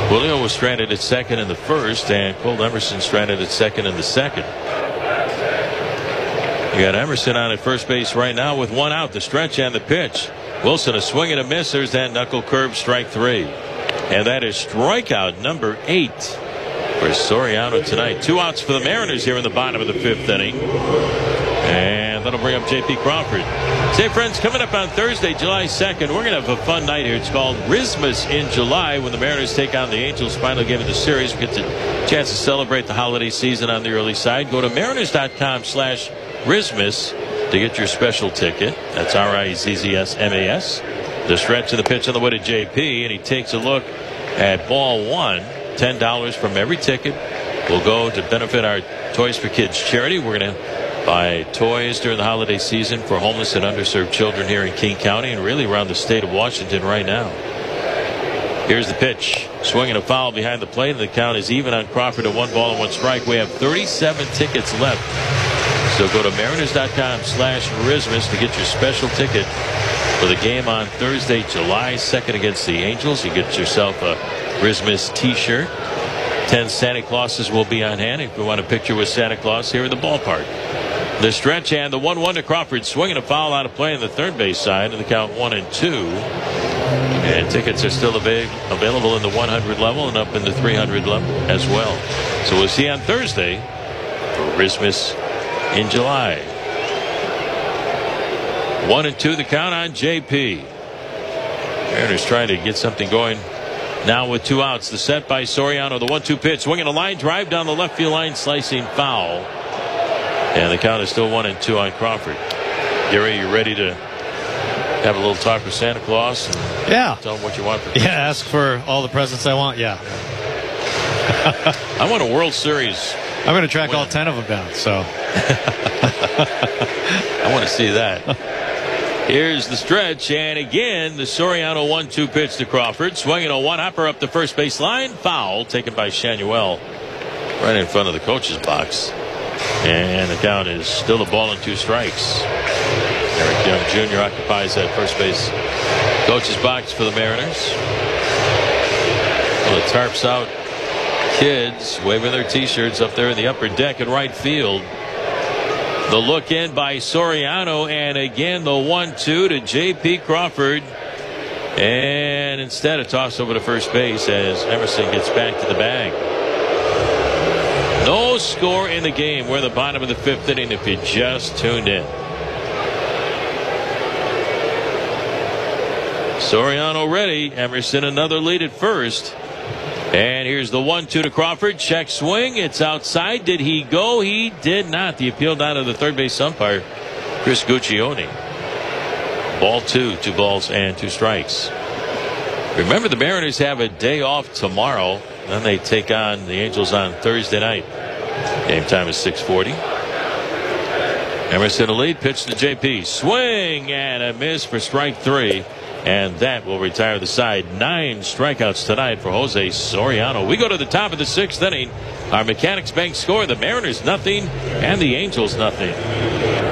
Julio was stranded at second in the first, and Cole Emerson stranded at second in the second. You got Emerson on at first base right now with one out. The stretch and the pitch. Wilson a swing and a miss. There's that knuckle curve, strike 3. And that is strikeout number 8 for Soriano tonight. 2 outs for the Mariners here in the bottom of the 5th inning. And that'll bring up J.P. Crawford. Say, friends, coming up on Thursday, July 2nd, we're going to have a fun night here. It's called Christmas in July when the Mariners take on the Angels. Final game of the series. We get the chance to celebrate the holiday season on the early side. Go to mariners.com/Rizmas to get your special ticket. That's RIZZSMAS. The stretch of the pitch on the way to JP, and he takes a look at ball 1. $10 from every ticket will go to benefit our Toys for Kids charity. We're going to buy toys during the holiday season for homeless and underserved children here in King County and really around the state of Washington right now. Here's the pitch. Swinging a foul behind the plate, and the count is even on Crawford at 1 ball and 1 strike. We have 37 tickets left. So go to mariners.com/Rizmas to get your special ticket for the game on Thursday, July 2nd against the Angels. You get yourself a Rizmas t-shirt. 10 Santa Clauses will be on hand if you want a picture with Santa Claus here in the ballpark. The stretch and the 1-1 to Crawford. Swinging a foul out of play on the third base side, and the count 1-2. And tickets are still available in the 100 level and up in the 300 level as well. So we'll see you on Thursday for Christmas in July. 1-2 the count on JP. Mariners trying to get something going now with 2 outs. The set by Soriano. The 1-2 pitch. Swinging a line drive down the left field line. Slicing foul. And the count is still 1-2 on Crawford. Gary, you ready to have a little talk with Santa Claus? And yeah. Tell him what you want for Christmas? Yeah, ask for all the presents I want. Yeah. I want a World Series. I'm going to track all 10 of them down. So I want to see that. Here's the stretch, and again the Soriano 1-2 pitch to Crawford. Swinging a one-hopper up the first base line. Foul taken by Shanuel right in front of the coach's box. And the count is still a ball and 2 strikes. Eric Young Jr. occupies that first base coach's box for the Mariners. Well, the tarps out. Kids waving their t-shirts up there in the upper deck in right field. The look in by Soriano, and again the 1-2 to J.P. Crawford. And instead a toss over to first base as Emerson gets back to the bag. No score in the game. We're in the bottom of the 5th inning if you just tuned in. Soriano ready. Emerson another lead at first. And here's the 1-2 to Crawford. Check swing. It's outside. Did he go? He did not. The appeal down to the third base umpire, Chris Guccione. Ball 2, 2 balls and 2 strikes. Remember, the Mariners have a day off tomorrow. Then they take on the Angels on Thursday night. Game time is 6:40. Emerson a lead. Pitch to JP. Swing and a miss for strike 3. And that will retire the side. 9 strikeouts tonight for Jose Soriano. We go to the top of the 6th inning. Our Mechanics Bank score: the Mariners 0 and the Angels 0.